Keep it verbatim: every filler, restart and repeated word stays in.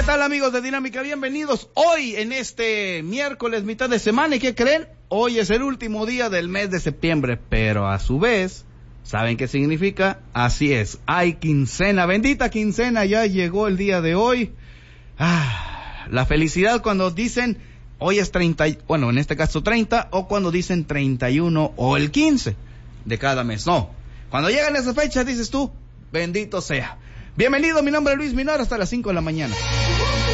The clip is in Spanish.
tal, amigos de Dinámica? Bienvenidos hoy en este miércoles, mitad de semana. ¿Y qué creen? Hoy es el último día del mes de septiembre, pero a su vez, ¿saben qué significa? Así es, hay quincena, bendita quincena, ya llegó el día de hoy. Ah, la felicidad cuando dicen hoy es treinta, bueno, en este caso treinta, o cuando dicen treinta y uno o el quince de cada mes. No, cuando llegan esas fechas dices tú, bendito sea. Bienvenido, mi nombre es Luis Minor, hasta las cinco de la mañana.